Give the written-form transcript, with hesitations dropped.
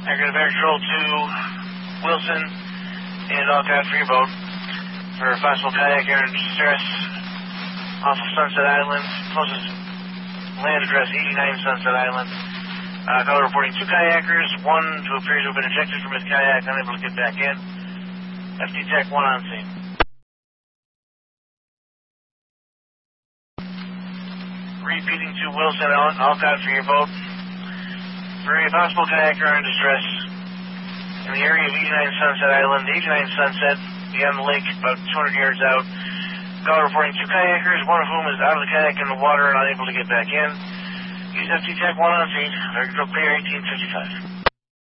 Aggregate Bear Control to Wilson and Alcott for your boat for possible kayaker in distress off of Sunset Island. Closest land address 89 Sunset Island. Caller reporting 2 kayakers, 1 who appears to have been ejected from his kayak, unable to get back in. FD Tech 1 on scene. Repeating to Wilson, Alcott for your boat for a possible kayaker in distress in the area of 89 Sunset Island, 89 Sunset, beyond the lake, about 200 yards out. Caller reporting 2 kayakers, 1 of whom is out of the kayak in the water and unable to get back in. Use FD Tech 1 on scene. Control clear 1855.